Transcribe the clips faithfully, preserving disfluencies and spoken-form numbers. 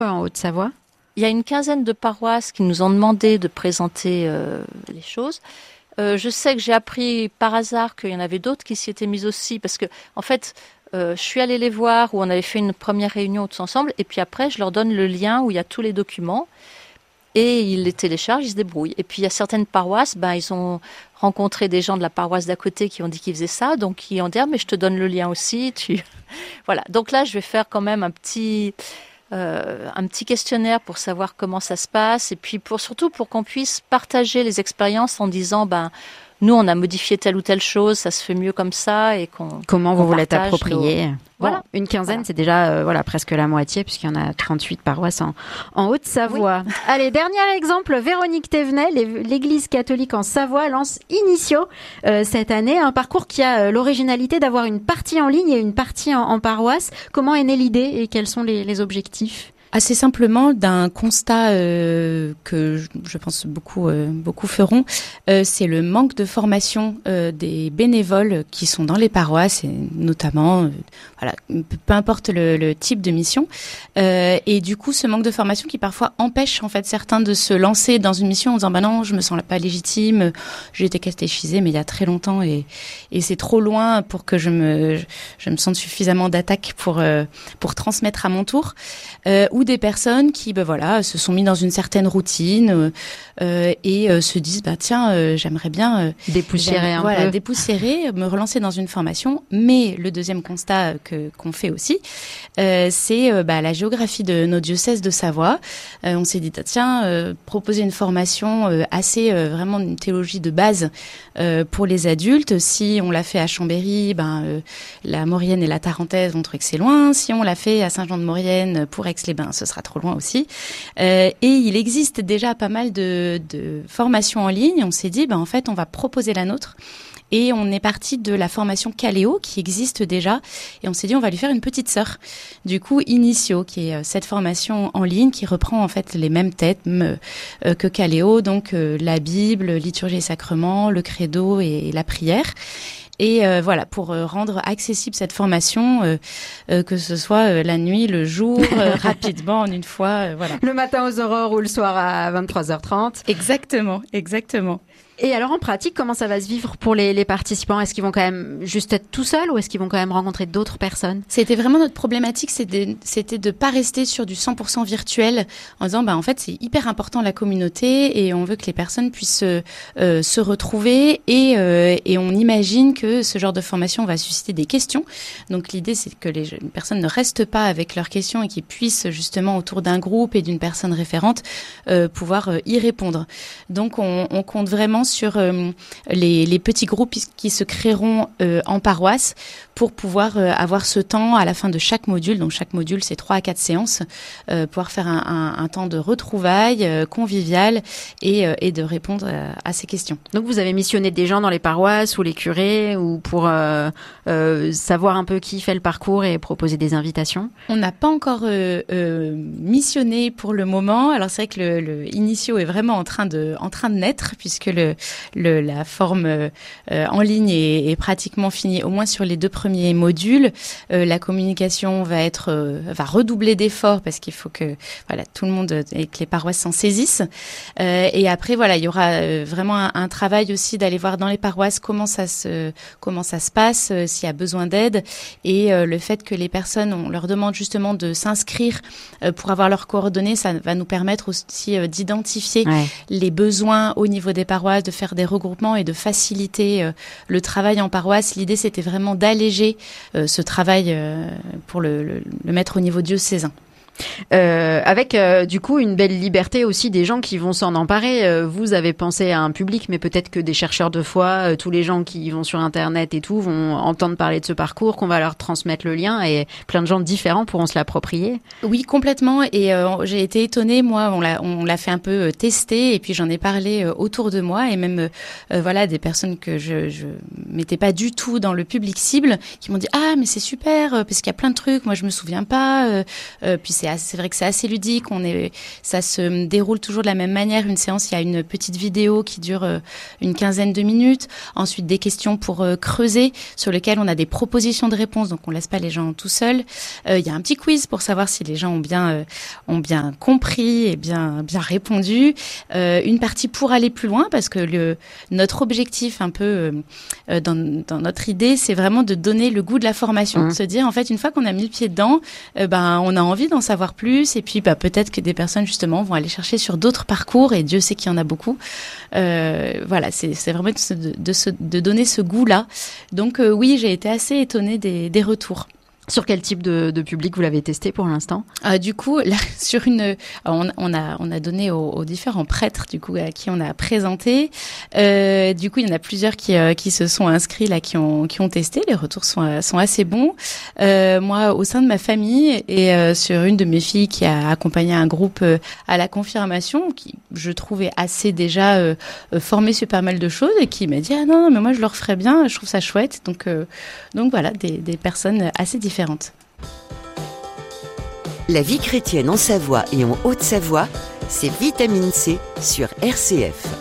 en Haute-Savoie? Il y a une quinzaine de paroisses qui nous ont demandé de présenter euh, les choses. Euh, je sais que j'ai appris par hasard qu'il y en avait d'autres qui s'y étaient mises aussi, parce que en fait, euh, je suis allée les voir où on avait fait une première réunion tous ensemble, et puis après, je leur donne le lien où il y a tous les documents. Et ils les téléchargent, ils se débrouillent. Et puis il y a certaines paroisses, ben ils ont rencontré des gens de la paroisse d'à côté qui ont dit qu'ils faisaient ça, donc ils ont dit ah mais je te donne le lien aussi. Tu voilà. Donc là je vais faire quand même un petit euh, un petit questionnaire pour savoir comment ça se passe et puis pour surtout pour qu'on puisse partager les expériences en disant ben nous on a modifié telle ou telle chose, ça se fait mieux comme ça et qu'on comment qu'on vous vous l'êtes partage approprié. nos... Voilà, Voilà. une quinzaine, Voilà. c'est déjà euh, voilà presque la moitié puisqu'il y en a trente-huit paroisses en, en Haute-Savoie. Oui. Allez, dernier exemple, Véronique Thévenet, l'Église catholique en Savoie lance Initio euh, cette année, un parcours qui a euh, l'originalité d'avoir une partie en ligne et une partie en, en paroisse. Comment est née l'idée et quels sont les, les objectifs ? Assez simplement d'un constat euh, que je, je pense beaucoup euh, beaucoup feront, euh, c'est le manque de formation euh, des bénévoles qui sont dans les paroisses, et notamment, euh, voilà, peu importe le, le type de mission, euh, et du coup ce manque de formation qui parfois empêche en fait certains de se lancer dans une mission en disant bah non je me sens pas légitime, j'ai été catéchisée mais il y a très longtemps et et c'est trop loin pour que je me je me sente suffisamment d'attaque pour euh, pour transmettre à mon tour. Euh, ou des personnes qui ben voilà se sont mis dans une certaine routine euh, et euh, se disent bah tiens euh, j'aimerais bien euh, dépoussiérer un voilà, peu dépoussiérer, me relancer dans une formation. Mais le deuxième constat que qu'on fait aussi, euh, c'est euh, bah, la géographie de nos diocèses de Savoie. Euh, on s'est dit ah, tiens euh, proposer une formation euh, assez euh, vraiment une théologie de base euh, pour les adultes. Si on l'a fait à Chambéry, ben euh, la Maurienne et la Tarentaise vont trouver que c'est loin. Si on l'a fait à Saint-Jean-de-Maurienne pour Aix-les-Bains, ce sera trop loin aussi. Euh, et il existe déjà pas mal de, de formations en ligne. On s'est dit, ben en fait, on va proposer la nôtre. Et on est parti de la formation Caléo qui existe déjà. Et on s'est dit, on va lui faire une petite sœur. Du coup, Initio, qui est cette formation en ligne qui reprend en fait les mêmes thèmes euh, que Caléo. Donc, euh, la Bible, liturgie et sacrements, le credo et, et la prière. Et euh, voilà, pour euh, rendre accessible cette formation, euh, euh, que ce soit euh, la nuit, le jour, euh, rapidement, en une fois, euh, voilà. Le matin aux aurores ou le soir à vingt-trois heures trente. Exactement, exactement. Et alors en pratique, comment ça va se vivre pour les, les participants ? Est-ce qu'ils vont quand même juste être tout seuls ou est-ce qu'ils vont quand même rencontrer d'autres personnes ? C'était vraiment notre problématique, c'était, c'était de pas rester sur du cent pour cent virtuel en disant bah en fait c'est hyper important la communauté et on veut que les personnes puissent euh, se retrouver et euh, et on imagine que ce genre de formation va susciter des questions. Donc l'idée c'est que les personnes ne restent pas avec leurs questions et qu'ils puissent justement autour d'un groupe et d'une personne référente euh, pouvoir euh, y répondre. Donc on, on compte vraiment sur euh, les, les petits groupes qui se créeront euh, en paroisse pour pouvoir euh, avoir ce temps à la fin de chaque module. Donc chaque module, c'est trois à quatre séances, euh, pouvoir faire un, un, un temps de retrouvailles euh, convivial et, euh, et de répondre à, à ces questions. Donc vous avez missionné des gens dans les paroisses ou les curés ou pour euh, euh, savoir un peu qui fait le parcours et proposer des invitations ? On n'a pas encore euh, euh, missionné pour le moment. Alors c'est vrai que le, le Initio est vraiment en train de, en train de naître puisque le Le, la forme euh, en ligne est, est pratiquement finie, au moins sur les deux premiers modules. Euh, la communication va être, euh, va redoubler d'efforts parce qu'il faut que voilà tout le monde et que les paroisses s'en saisissent. Euh, et après voilà, il y aura euh, vraiment un, un travail aussi d'aller voir dans les paroisses comment ça se comment ça se passe, euh, s'il y a besoin d'aide et euh, le fait que les personnes, on leur demande justement de s'inscrire euh, pour avoir leurs coordonnées, ça va nous permettre aussi euh, d'identifier ouais. les besoins au niveau des paroisses, de faire des regroupements et de faciliter euh, le travail en paroisse. L'idée, c'était vraiment d'alléger euh, ce travail euh, pour le, le, le mettre au niveau diocésain. Euh, avec euh, du coup une belle liberté aussi des gens qui vont s'en emparer. Euh, vous avez pensé à un public, mais peut-être que des chercheurs de foi, euh, tous les gens qui vont sur Internet et tout, vont entendre parler de ce parcours, qu'on va leur transmettre le lien et plein de gens différents pourront se l'approprier. Oui, complètement. Et euh, j'ai été étonnée, moi, on l'a, on l'a fait un peu euh, tester et puis j'en ai parlé euh, autour de moi et même euh, voilà des personnes que je, je mettais pas du tout dans le public cible qui m'ont dit ah mais c'est super parce qu'il y a plein de trucs, moi je me souviens pas. Euh, euh, puis c'est assez, c'est vrai que c'est assez ludique. On est, ça se déroule toujours de la même manière. Une séance, il y a une petite vidéo qui dure euh, une quinzaine de minutes. Ensuite, des questions pour euh, creuser, sur lesquelles on a des propositions de réponses. Donc, on laisse pas les gens tout seuls. Euh, il y a un petit quiz pour savoir si les gens ont bien, euh, ont bien compris et bien, bien répondu. Euh, une partie pour aller plus loin, parce que le, notre objectif, un peu euh, dans, dans notre idée, c'est vraiment de donner le goût de la formation, mmh. de se dire en fait une fois qu'on a mis le pied dedans, euh, ben on a envie d'en savoir plus, et puis bah, peut-être que des personnes justement vont aller chercher sur d'autres parcours, et Dieu sait qu'il y en a beaucoup. Euh, voilà, c'est, c'est vraiment de, de, de, se, de donner ce goût-là. Donc euh, oui, j'ai été assez étonnée des, des retours. Sur quel type de, de public vous l'avez testé pour l'instant ? euh, Du coup, là, sur une, on, on a, on a donné aux, aux différents prêtres du coup à qui on a présenté. Euh, du coup, il y en a plusieurs qui, euh, qui se sont inscrits là, qui ont, qui ont testé. Les retours sont, sont assez bons. Euh, moi, au sein de ma famille et euh, sur une de mes filles qui a accompagné un groupe euh, à la confirmation, qui je trouvais assez déjà euh, formée sur pas mal de choses et qui m'a dit ah non, non mais moi je le referais bien. Je trouve ça chouette. Donc, euh, donc voilà, des, des personnes assez différentes. La vie chrétienne en Savoie et en Haute-Savoie, c'est Vitamine C sur R C F.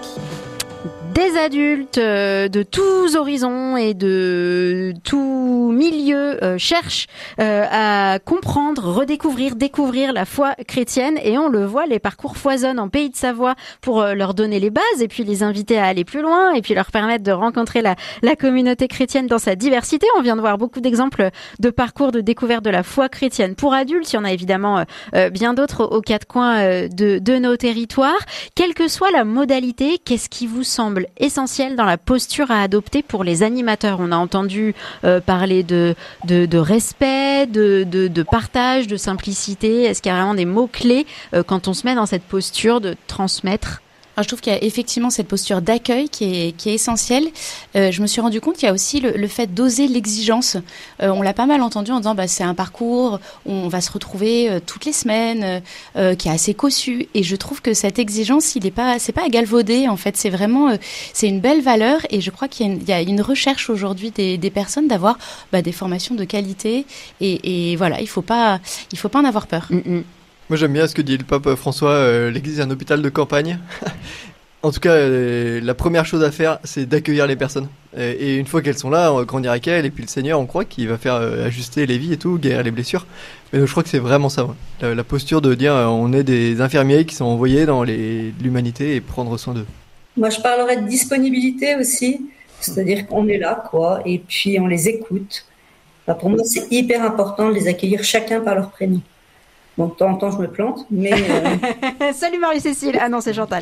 Des adultes euh, de tous horizons et de tous milieux euh, cherchent euh, à comprendre, redécouvrir, découvrir la foi chrétienne, et on le voit, les parcours foisonnent en Pays de Savoie pour euh, leur donner les bases et puis les inviter à aller plus loin et puis leur permettre de rencontrer la, la communauté chrétienne dans sa diversité. On vient de voir beaucoup d'exemples de parcours de découverte de la foi chrétienne pour adultes. Il y en a évidemment euh, bien d'autres aux quatre coins euh, de, de nos territoires. Quelle que soit la modalité, qu'est-ce qui vous semble essentiel dans la posture à adopter pour les animateurs? On a entendu euh, parler de, de, de respect, de, de, de partage, de simplicité. Est-ce qu'il y a vraiment des mots-clés euh, quand on se met dans cette posture de transmettre? Alors, je trouve qu'il y a effectivement cette posture d'accueil qui est, qui est essentielle. Euh, je me suis rendu compte qu'il y a aussi le, le fait d'oser l'exigence. Euh, on l'a pas mal entendu en disant bah, c'est un parcours où on va se retrouver euh, toutes les semaines, euh, qui est assez cossu. Et je trouve que cette exigence, il est pas, c'est pas à galvauder en fait. C'est vraiment, euh, c'est une belle valeur. Et je crois qu'il y a une, il y a une recherche aujourd'hui des, des personnes d'avoir bah, des formations de qualité. Et, et voilà, il faut pas, il faut pas en avoir peur. Mm-mm. Moi j'aime bien ce que dit le pape François, euh, l'église est un hôpital de campagne. En tout cas, euh, la première chose à faire, c'est d'accueillir les personnes. Et, et une fois qu'elles sont là, on va grandir avec elles, et puis le Seigneur, on croit qu'il va faire euh, ajuster les vies et tout, guérir les blessures. Mais donc, je crois que c'est vraiment ça, ouais. la, la posture de dire euh, on est des infirmiers qui sont envoyés dans les, l'humanité et prendre soin d'eux. Moi je parlerais de disponibilité aussi, c'est-à-dire qu'on est là, quoi, et puis on les écoute. Enfin, pour moi, c'est hyper important de les accueillir chacun par leur prénom. Bon, de temps en temps, je me plante, mais... Euh... Salut Marie-Cécile. Ah non, c'est Chantal.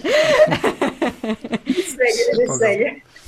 J'essaye, j'essaye.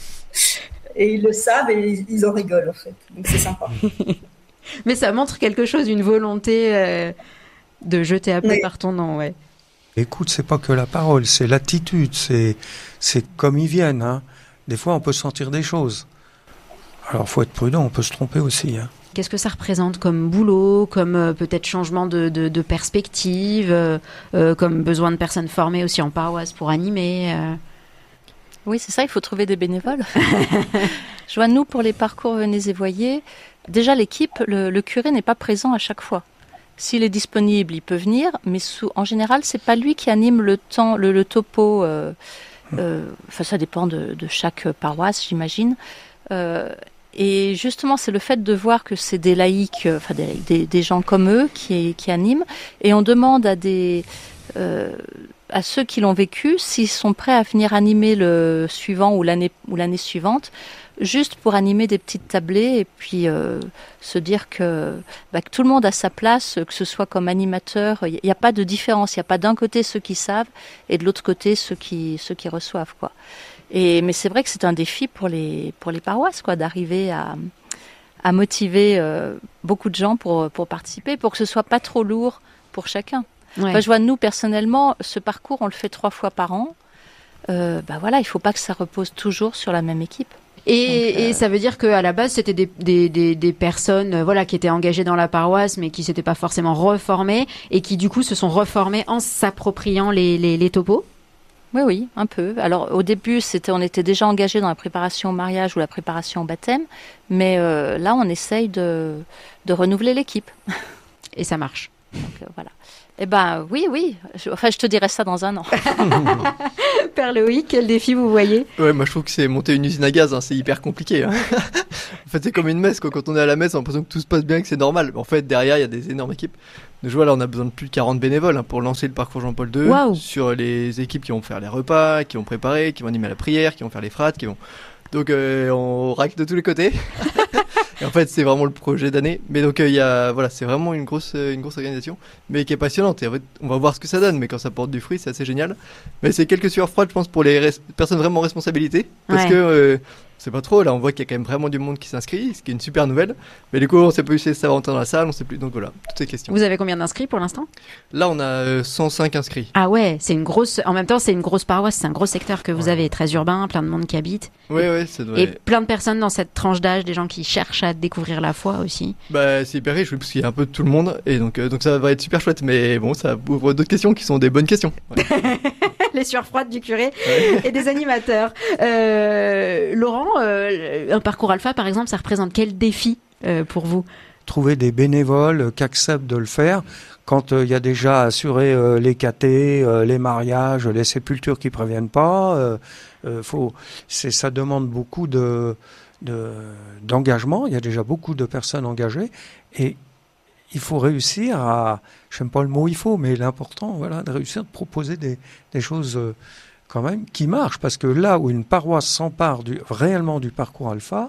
Et ils le savent et ils en rigolent, en fait. Donc, c'est sympa. Mais ça montre quelque chose, une volonté euh, de jeter à peu oui. par ton nom, ouais. Écoute, c'est pas que la parole, c'est l'attitude, c'est, c'est comme ils viennent, hein. Des fois, on peut sentir des choses. Alors, faut être prudent, on peut se tromper aussi, hein. Qu'est-ce que ça représente comme boulot, comme euh, peut-être changement de, de, de perspective, euh, euh, comme besoin de personnes formées aussi en paroisse pour animer euh... Oui, c'est ça, il faut trouver des bénévoles. Je vois, nous, pour les parcours Venez et Voyez, déjà l'équipe, le, le curé n'est pas présent à chaque fois. S'il est disponible, il peut venir, mais sous, en général, c'est pas lui qui anime le temps, le, le topo. Euh, euh, enfin, ça dépend de, de chaque paroisse, j'imagine. Euh, Et justement, c'est le fait de voir que c'est des laïcs, enfin des, des, des gens comme eux qui, qui animent, et on demande à des euh, à ceux qui l'ont vécu s'ils sont prêts à venir animer le suivant ou l'année ou l'année suivante, juste pour animer des petites tablées et puis euh, se dire que, bah, que tout le monde a sa place, que ce soit comme animateur, il n'y a pas de différence, il n'y a pas d'un côté ceux qui savent et de l'autre côté ceux qui ceux qui reçoivent, quoi. Et, mais c'est vrai que c'est un défi pour les, pour les paroisses, quoi, d'arriver à, à motiver euh, beaucoup de gens pour, pour participer, pour que ce soit pas trop lourd pour chacun. Ouais. Enfin, je vois, nous, personnellement, ce parcours, on le fait trois fois par an. Euh, bah voilà, il faut pas que ça repose toujours sur la même équipe. Et, Donc, euh... et ça veut dire qu'à la base, c'était des, des, des, des personnes euh, voilà, qui étaient engagées dans la paroisse, mais qui s'étaient pas forcément reformées, et qui, du coup, se sont reformées en s'appropriant les, les, les topos. Oui, oui, un peu. Alors, au début, c'était, on était déjà engagés dans la préparation au mariage ou la préparation au baptême, mais euh, là, on essaye de, de renouveler l'équipe. Et ça marche. Donc euh, voilà. Eh ben oui, oui. Je, enfin, je te dirai ça dans un an. Père Loïc, quel défi vous voyez ? Ouais, moi je trouve que c'est monter une usine à gaz, hein, c'est hyper compliqué. Hein. En fait, c'est comme une messe, quoi. Quand on est à la messe, on a l'impression que tout se passe bien, que c'est normal. En fait, derrière, il y a des énormes équipes. Donc, je vois, là, on a besoin de plus de quarante bénévoles hein, pour lancer le parcours Jean-Paul deux. Wow. Sur les équipes qui vont faire les repas, qui vont préparer, qui vont animer la prière, qui vont faire les frates, qui vont... Donc, euh, on racle de tous les côtés. Et en fait, c'est vraiment le projet d'année. Mais donc, il euh, y a, voilà, c'est vraiment une grosse, une grosse organisation, mais qui est passionnante. Et en fait, on va voir ce que ça donne. Mais quand ça porte du fruit, c'est assez génial. Mais c'est quelques sueurs froides, je pense, pour les res- personnes vraiment en responsabilité. Parce Ouais. que, euh, c'est pas trop. Là, on voit qu'il y a quand même vraiment du monde qui s'inscrit, ce qui est une super nouvelle. Mais du coup, on sait plus si ça va rentrer dans la salle, on sait plus. Donc voilà, toutes ces questions. Vous avez combien d'inscrits pour l'instant ? Là, on a euh, cent cinq inscrits. Ah ouais, c'est une grosse. En même temps, c'est une grosse paroisse, c'est un gros secteur que vous Ouais. avez, très urbain, plein de monde qui habite. Ouais, ouais, ça doit Et être... plein de personnes dans cette tranche d'âge, des gens qui cherchent à découvrir la foi aussi. Bah, c'est hyper riche, oui, parce qu'il y a un peu de tout le monde. Et donc, euh, donc ça va être super chouette. Mais bon, ça ouvre d'autres questions qui sont des bonnes questions. Ouais. Les sueurs froides du curé Ouais. et des animateurs. Euh, Laurent, euh, un parcours alpha, par exemple, ça représente quel défi euh, pour vous ? Trouver des bénévoles qui acceptent de le faire quand il euh, y a déjà assuré euh, les cathés, euh, les mariages, les sépultures qui préviennent pas. Euh, euh, faut, c'est, ça demande beaucoup de, de, d'engagement. Il y a déjà beaucoup de personnes engagées et il faut réussir à, j'aime pas le mot il faut, mais l'important, voilà, de réussir de proposer des, des choses euh, quand même qui marchent. Parce que là où une paroisse s'empare du, réellement du parcours alpha,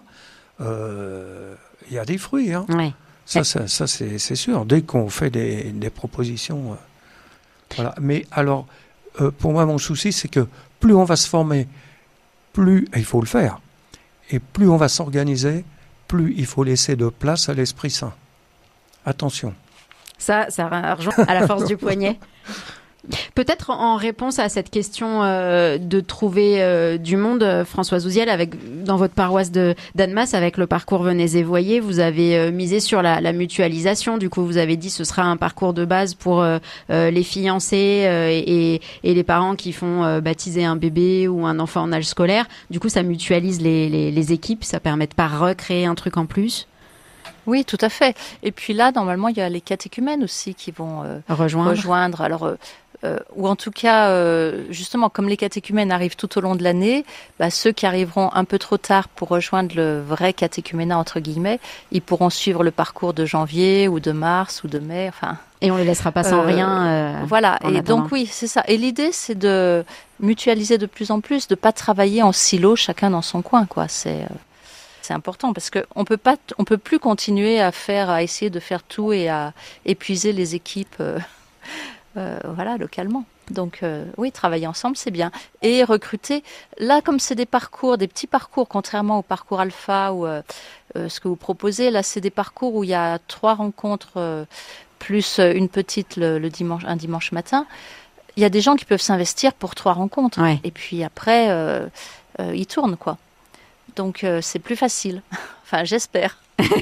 euh, il y a des fruits, hein. Ouais. Ça, ça, ça c'est, c'est sûr. Dès qu'on fait des, des propositions, euh, voilà. Mais alors, euh, pour moi, mon souci, c'est que plus on va se former, plus et il faut le faire, et plus on va s'organiser, plus il faut laisser de place à l'Esprit Saint. Attention. Ça, ça rejoint à la force du poignet. Peut-être en réponse à cette question euh, de trouver euh, du monde, euh, Françoise Ouziel, avec dans votre paroisse de d'Annemasse, avec le parcours Venez et Voyez, vous avez euh, misé sur la, la mutualisation. Du coup, vous avez dit ce sera un parcours de base pour euh, euh, les fiancés euh, et, et les parents qui font euh, baptiser un bébé ou un enfant en âge scolaire. Du coup, ça mutualise les, les, les équipes, ça permet de pas recréer un truc en plus. Oui, tout à fait. Et puis là, normalement, il y a les catéchumènes aussi qui vont euh, Rejoindre. rejoindre. Alors, euh, euh, ou en tout cas, euh, justement, comme les catéchumènes arrivent tout au long de l'année, bah, ceux qui arriveront un peu trop tard pour rejoindre le vrai catéchuménat, entre guillemets, ils pourront suivre le parcours de janvier ou de mars ou de mai, enfin... Et on les laissera pas sans Euh, rien. Euh, Voilà, en et attendant. donc oui, c'est ça. Et l'idée, c'est de mutualiser de plus en plus, de pas travailler en silo, chacun dans son coin, quoi. C'est... Euh... C'est important parce que on peut pas, on peut plus continuer à faire, à essayer de faire tout et à épuiser les équipes, euh, euh, voilà, localement. Donc euh, oui, travailler ensemble, c'est bien. Et recruter. Là, comme c'est des parcours, des petits parcours, contrairement au parcours alpha ou euh, euh, ce que vous proposez, là, c'est des parcours où il y a trois rencontres euh, plus une petite le, le dimanche, un dimanche matin. Il y a des gens qui peuvent s'investir pour trois rencontres. Ouais. Et puis après, euh, euh, ils tournent, quoi. Donc, euh, c'est plus facile. Enfin, j'espère.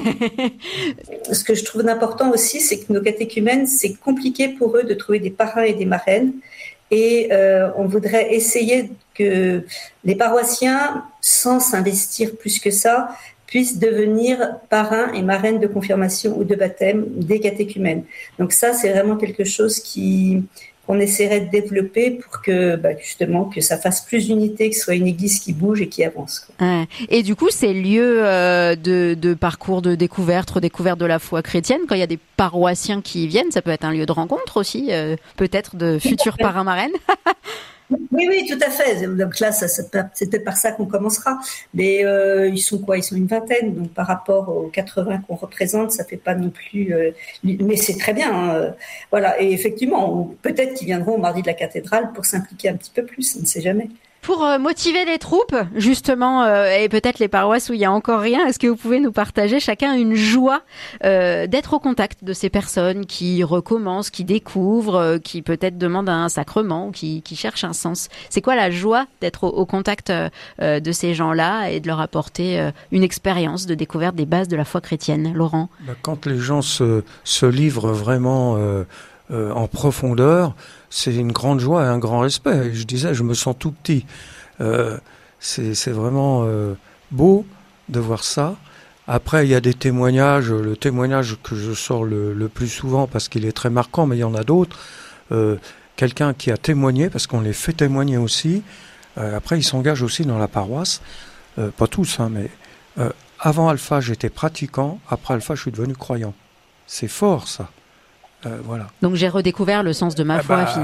Ce que je trouve important aussi, c'est que nos catéchumènes, c'est compliqué pour eux de trouver des parrains et des marraines. Et euh, on voudrait essayer que les paroissiens, sans s'investir plus que ça, puissent devenir parrains et marraines de confirmation ou de baptême des catéchumènes. Donc ça, c'est vraiment quelque chose qui... qu'on essaierait de développer pour que, bah, justement, que ça fasse plus d'unité, que ce soit une église qui bouge et qui avance, quoi. Ouais. Et du coup, ces lieux euh, de, de parcours de découverte, redécouverte de la foi chrétienne, quand il y a des paroissiens qui y viennent, ça peut être un lieu de rencontre aussi, euh, peut-être de futurs parrains marraines. Oui, oui, tout à fait. Donc là, ça, ça, c'est peut-être par ça qu'on commencera. Mais euh, ils sont quoi ? Ils sont une vingtaine. Donc par rapport aux quatre-vingts qu'on représente, ça fait pas non plus... Euh, mais c'est très bien. Hein. Voilà. Et effectivement, on, peut-être qu'ils viendront au mardi de la cathédrale pour s'impliquer un petit peu plus. On ne sait jamais. Pour euh, motiver les troupes, justement, euh, et peut-être les paroisses où il y a encore rien, est-ce que vous pouvez nous partager chacun une joie euh, d'être au contact de ces personnes qui recommencent, qui découvrent, euh, qui peut-être demandent un sacrement, qui, qui cherchent un sens? C'est quoi la joie d'être au, au contact euh, de ces gens-là et de leur apporter euh, une expérience de découverte des bases de la foi chrétienne? Laurent? Ben, quand les gens se, se livrent vraiment euh, euh, en profondeur, c'est une grande joie et un grand respect. Je disais, je me sens tout petit. Euh, c'est, c'est vraiment euh, beau de voir ça. Après, il y a des témoignages. Le témoignage que je sors le, le plus souvent, parce qu'il est très marquant, mais il y en a d'autres. Euh, quelqu'un qui a témoigné, parce qu'on les fait témoigner aussi. Euh, après, ils s'engagent aussi dans la paroisse. Euh, pas tous, hein, mais euh, avant Alpha, j'étais pratiquant. Après Alpha, je suis devenu croyant. C'est fort, ça. Euh, voilà. Donc j'ai redécouvert le sens de ma ah foi bah, finalement.